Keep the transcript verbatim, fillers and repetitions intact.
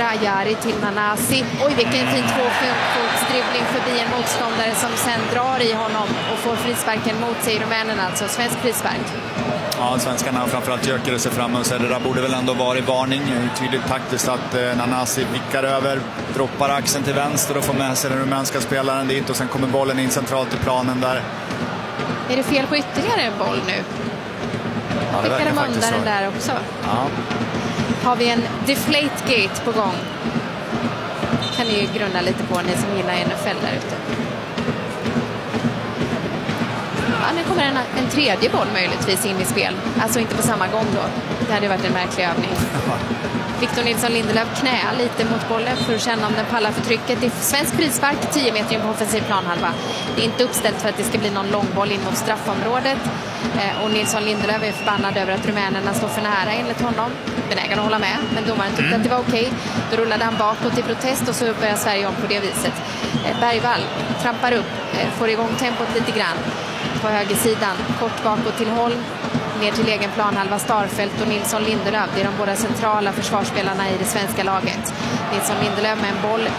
Ajari till Nanasi. Oj, vilken fin tvåfotsdribbling förbi en motståndare som sen drar i honom och får frisparken mot sig, rumänen alltså. Svensk frispark. Ja, svenskarna och framförallt Gyökeres sig fram och säger det där borde väl ändå vara i varning. Tydligt taktiskt att eh, Nanasi vickar över, droppar axeln till vänster och får med sig den rumänska spelaren dit och sen kommer bollen in centralt i planen där. Är det fel på ytterligare en boll nu? Ja, det vickar de faktiskt undan så. den där också. Ja. Har vi en deflate gate på gång? Kan ni ju grunna lite på, ni som gillar N F L där ute. Ja, nu kommer en, en tredje boll möjligtvis in i spel. Alltså inte på samma gång då. Det hade varit en märklig övning. Victor Nilsson Lindelöf knä lite mot bollen för att känna om den pallar för trycket. Det är svensk frispark, tio meter in på offensiv planhalva. Det är inte uppställt för att det ska bli någon långboll in mot straffområdet. Eh, och Nilsson Lindelöf är förbannad över att rumänerna står för nära enligt honom. Benägen att hålla med, men domaren tyckte mm. att det var okej. Då rullade han bakåt i protest och så börjar Sverige om på det viset. Eh, Bergvall trampar upp, eh, får igång tempot lite grann. På högersidan, kort bakåt till Holm. Ner till egen planhalva Starfelt och Nilsson Lindelöf. Det är de båda centrala försvarsspelarna i det svenska laget. Nilsson Lindelöf med en boll